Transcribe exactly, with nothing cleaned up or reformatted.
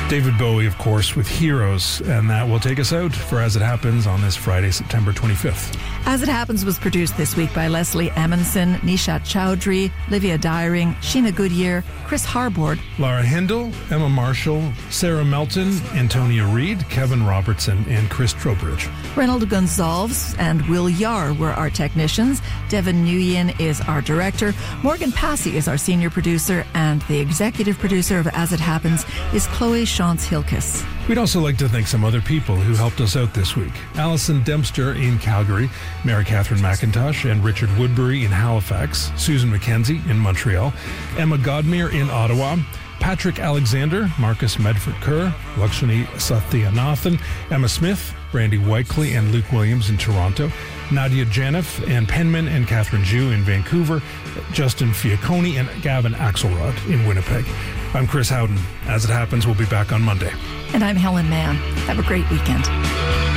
David Bowie, of course, with Heroes, and that will take us out for As It Happens on this Friday, September twenty-fifth. As It Happens was produced this week by Leslie Emonson, Nishat Chowdhury, Livia Dyring, Sheena Goodyear, Chris Harbord, Laura Hindle, Emma Marshall, Sarah Melton, Antonia Reed, Kevin Robertson, and Chris Trowbridge. Reynold Gonzalez and Will Yar were our technicians. Devin Nguyen is our director. Morgan Passy is our senior producer, and the executive producer of As It Happens is Chloe Shantz-Hilkes. We'd also like to thank some other people who helped us out this week. Alison Dempster in Calgary, Mary Catherine McIntosh and Richard Woodbury in Halifax, Susan McKenzie in Montreal, Emma Godmere in Ottawa, Patrick Alexander, Marcus Medford-Kerr, Lakshmi Sathyanathan, Emma Smith, Brandy Whiteley and Luke Williams in Toronto, Nadia Janoff and Penman and Catherine Zhu in Vancouver, Justin Fiacconi and Gavin Axelrod in Winnipeg. I'm Chris Howden. As It Happens, we'll be back on Monday. And I'm Helen Mann. Have a great weekend.